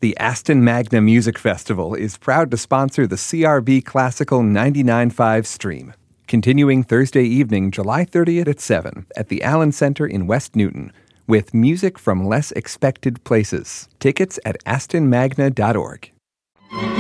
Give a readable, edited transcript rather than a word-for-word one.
The Aston Magna Music Festival is proud to sponsor the CRB Classical 99.5 stream. Continuing Thursday evening, July 30th at 7 at the Allen Center in West Newton, with music from less expected places. Tickets at astonmagna.org.